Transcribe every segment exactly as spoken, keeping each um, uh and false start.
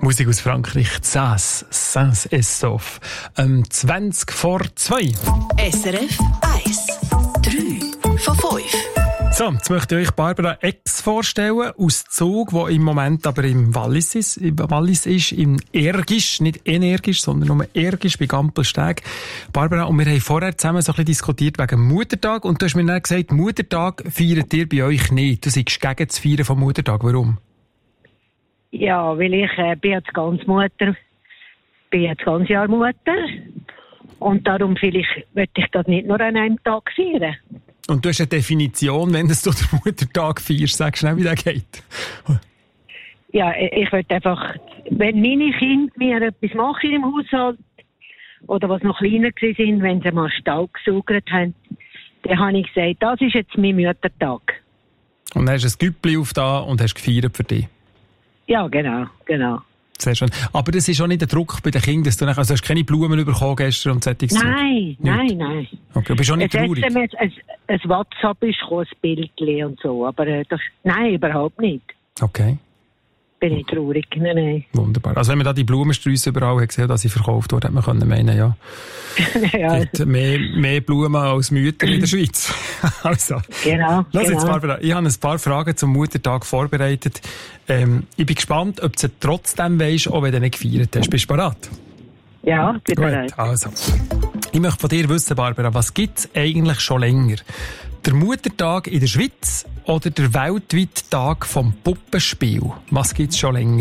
Musik aus Frankreich, Zaz, Saint-Estophe. Ähm, zwanzig vor zwei. S R F eins. drei von fünf. So, jetzt möchte ich euch Barbara X vorstellen, aus Zug, wo im Moment aber im Wallis ist, im Wallis ist, im Ergisch, nicht energisch, sondern nur Ergisch bei Gampelsteg. Barbara, und wir haben vorher zusammen so ein bisschen diskutiert wegen Muttertag, und du hast mir dann gesagt, Muttertag feiert ihr bei euch nicht. Du seist gegen das Feiern vom Muttertag. Warum? Ja, weil ich äh, bin jetzt ganz Mutter, bin jetzt ganz Jahr Mutter, und darum vielleicht möchte ich das nicht nur an einem Tag feiern. Und du hast eine Definition, wenn du den Muttertag feierst. Sag schnell, wie das geht. Ja, ich möchte einfach, wenn meine Kinder mir etwas machen im Haushalt, oder was noch kleiner waren, wenn sie mal Stall gesaugt haben, dann habe ich gesagt, das ist jetzt mein Muttertag. Und dann hast du ein Güppli auf da und hast gefeiert für dich. Ja, genau, genau. Sehr schön. Aber das ist auch nicht der Druck bei den Kindern, dass du nachher, also hast keine Blumen bekommen gestern und solches Zeug? Nein, nein, nein. Okay, du bist auch nicht es traurig? Ein, ein, ein WhatsApp ist gekommen, ein Bildchen und so, aber äh, das, nein, überhaupt nicht. Okay. Bin ich traurig, nein, nein. Wunderbar. Also wenn man da die Blumensträusse überall hat gesehen, dass sie verkauft wurden, hätte man können meinen, ja. ja. Es gibt mehr, mehr Blumen als Mütter in der Schweiz. Also. Genau. Lass genau. jetzt, Barbara, ich habe ein paar Fragen zum Muttertag vorbereitet. Ähm, ich bin gespannt, ob du sie trotzdem weisst, auch wenn du nicht gefeiert hast. Bist du bereit? Ja, bin Gut, bereit. also. Ich möchte von dir wissen, Barbara, was gibt es eigentlich schon länger? Der Muttertag in der Schweiz oder der weltweite Tag vom Puppenspiel? Was gibt es schon länger?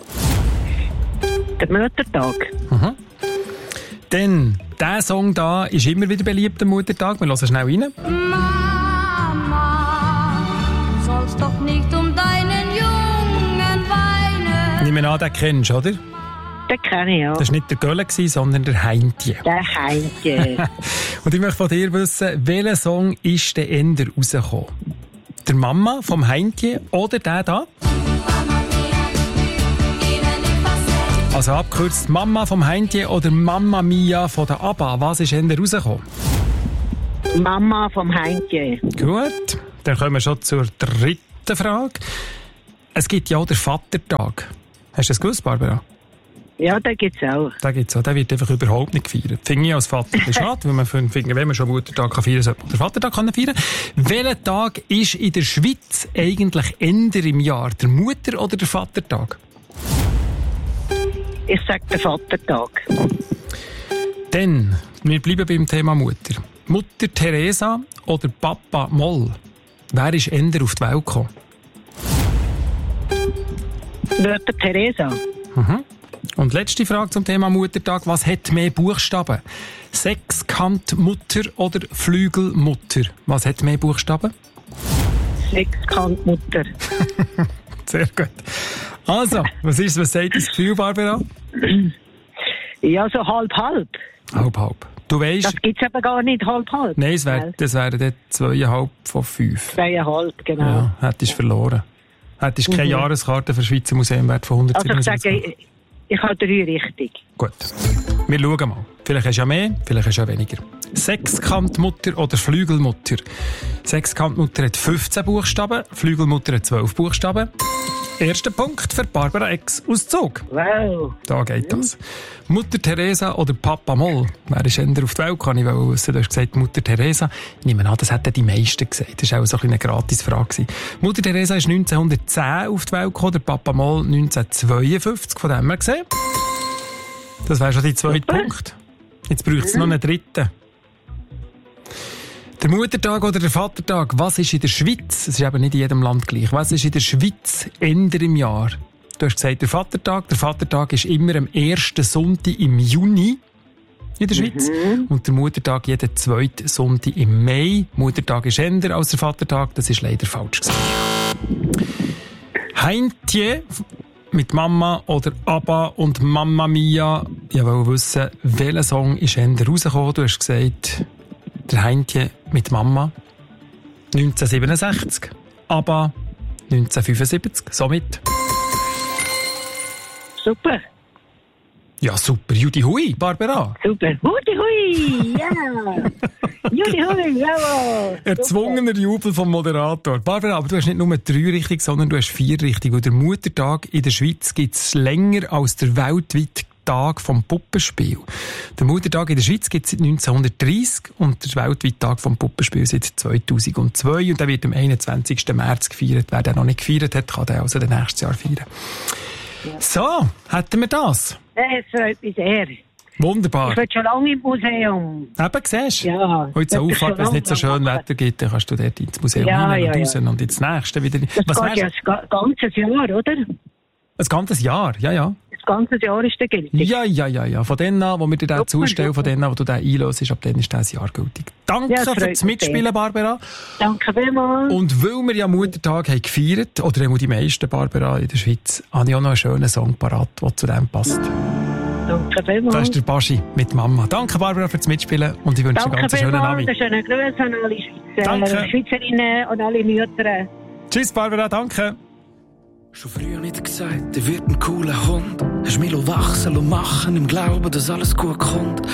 Der Muttertag. Mhm. Denn dieser Song da ist immer wieder beliebt am Muttertag. Wir hören schnell rein. Mama, du sollst doch nicht um deinen Jungen weinen. Ich nehme an, den kennst du, oder? Den kenne ich, ja. Das war nicht der Gölle, sondern der Heintje. Der Heintje. Und ich möchte von dir wissen, welcher Song ist der Ende rausgekommen? Der Mama vom Heintje oder der da? Also abgekürzt Mama vom Heintje oder Mamma Mia von der ABBA. Was ist Ende rausgekommen? Mama vom Heintje. Gut, dann kommen wir schon zur dritten Frage. Es gibt ja auch den Vatertag. Hast du das gewusst, Barbara? Ja, den gibt es auch. Den gibt's auch. Der wird einfach überhaupt nicht gefeiert. Finde ich als Vater ein schade, weil man findet, wenn man schon Muttertag feiern kann, sollte man den Vatertag feiern können. Welcher Tag ist in der Schweiz eigentlich Ende im Jahr? Der Mutter- oder der Vatertag? Ich sage den Vatertag. Dann, wir bleiben beim Thema Mutter. Mutter Teresa oder Papa Moll? Wer ist Ende auf die Welt gekommen? Mutter Teresa. Mhm. Und letzte Frage zum Thema Muttertag. Was hat mehr Buchstaben? Sechskantmutter oder Flügelmutter? Was hat mehr Buchstaben? Sechskantmutter. Sehr gut. Also, was ist, was sagt das Gefühl, Barbara? Ja, so halb-halb. Halb, halb. Du weißt. Das gibt es aber gar nicht halb-halb. Nein, es wär, das wären dann zweieinhalb von fünf. Zweieinhalb, genau. Ja, hättest du verloren. Hättest du keine Mhm. Jahreskarte für das Schweizer Museumwert von Also ich hundertsiebenundsechzig. sage, ich, ich habe drei richtig. Gut. Wir schauen mal. Vielleicht hast du ja mehr, vielleicht hast du ja weniger. Sechskantmutter oder Flügelmutter? Sechskantmutter hat fünfzehn Buchstaben, Flügelmutter hat zwölf Buchstaben. Erster Punkt für Barbara X aus Zug. Wow. Da geht das. Mutter Teresa oder Papa Moll? Wer ist eher auf die Welt? Kann ich wissen. Du hast gesagt Mutter Teresa. Ich nehme an, das hätten die meisten gesagt. Das war auch so eine Gratisfrage. Mutter Teresa ist neunzehnhundertzehn auf die Welt gekommen, der Papa Moll neunzehnhundertzweiundfünfzig. Von dem her gesehen. Das wäre schon der zweite Punkt. Jetzt braucht es noch einen dritten. Der Muttertag oder der Vatertag, was ist in der Schweiz, es ist eben nicht in jedem Land gleich, was ist in der Schweiz Ende im Jahr? Du hast gesagt, der Vatertag. Der Vatertag ist immer am ersten Sonntag im Juni in der Schweiz. Mhm. Und der Muttertag jeden zweiten Sonntag im Mai. Muttertag ist eher als der Vatertag, das ist leider falsch gesagt. Heintje mit Mama oder Abba und Mamma Mia. Ich wollte wissen, welcher Song ist eher rausgekommen? Du hast gesagt, der Heintje mit Mama neunzehnhundertsiebenundsechzig, Abba neunzehnhundertfünfundsiebzig, somit super. Ja, super. Judy Hui, Barbara. Super. Judy Hui, ja. Judy Hui, jawohl. Erzwungener Jubel vom Moderator. Barbara, aber du hast nicht nur drei richtig, sondern du hast vier richtig. Und der Muttertag in der Schweiz gibt es länger als der weltweite Tag vom Puppenspiel. Der Muttertag in der Schweiz gibt es seit neunzehnhundertdreissig und der weltweite Tag vom Puppenspiel seit zweitausendzwei. Und der wird am einundzwanzigsten März gefeiert. Wer den noch nicht gefeiert hat, kann den also den nächstes Jahr feiern. Ja. So, hätten wir das. Es freut mich sehr. Wunderbar. Ich will schon lange im Museum. Eben, siehst du? Ja. Heute Auffahrt, wenn es nicht so schön machen. Wetter gibt, dann kannst du dort ins Museum Ja, rein ja, und raus ja. und ins nächste wieder. Das Was geht ja wär's? das ga- ganze Jahr, oder? Ein ganzes Jahr, ja, ja. Das ganze Jahr ist der gültig. Ja, ja, ja, ja. Von denen an, wo wir dir den Super, zustellen, von super. denen an, wo du den einlöst, ab dann ist das Jahr gültig. Danke Ja, das freut fürs mich Mitspielen, sehr. Barbara. Danke vielmals. Und weil wir ja Muttertag haben gefeiert, oder auch die meisten, Barbara, in der Schweiz, habe ich auch noch einen schönen Song parat, der zu dem passt. Danke vielmals. Das ist der Baschi mit Mama. Danke, Barbara, fürs Mitspielen und ich wünsche dir Danke ganz einen schönen vielmals. Abend. Schönen Grüße an alle Schweizer, Danke. Schweizerinnen und alle Mütter. Tschüss, Barbara, danke. Schon früher nicht gesagt, er wird ein cooler Hund. Hast mich wachsen und machen im Glauben, dass alles gut kommt.